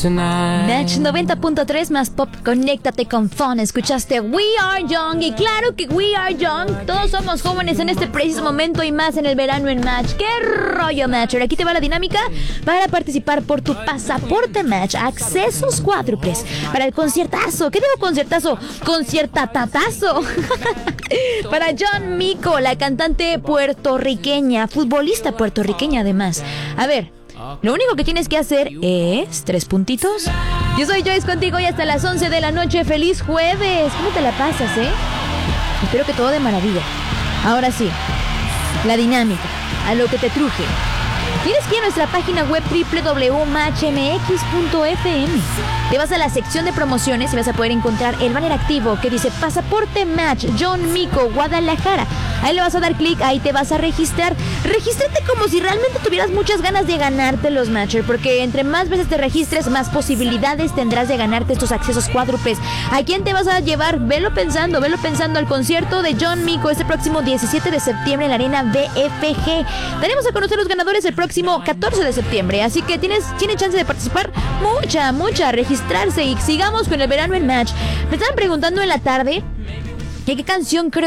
Match 90.3 más pop, conéctate con Fun. Escuchaste We Are Young. Y claro que We Are Young, todos somos jóvenes en este preciso momento y más en el verano en Match. ¡Qué rollo, Matcher! Aquí te va la dinámica para participar por tu pasaporte Match. Accesos cuádruples para el conciertazo. ¿Qué digo conciertazo? Conciertatatazo. Para John Mico, la cantante puertorriqueña, futbolista puertorriqueña además. A ver, lo único que tienes que hacer es 3 puntitos. Yo soy Joyce contigo y hasta las 11 de la noche. ¡Feliz jueves! ¿Cómo te la pasas, Espero que todo de maravilla. Ahora sí, la dinámica, a lo que te truje. Tienes que ir a nuestra página web www.matchmx.fm. Te vas a la sección de promociones y vas a poder encontrar el banner activo que dice Pasaporte Match John Mico Guadalajara. Ahí le vas a dar clic, ahí te vas a registrar. Regístrate como si realmente tuvieras muchas ganas de ganarte los Matcher, porque entre más veces te registres, más posibilidades tendrás de ganarte estos accesos cuádruples. ¿A quién te vas a llevar? Velo pensando al concierto de John Mico este próximo 17 de septiembre en la Arena BFG. Daremos a conocer los ganadores el próximo 14 de septiembre, así que tiene chance de participar. Mucha, registrarse y sigamos con el verano en Match. Me estaban preguntando en la tarde ¿qué canción creo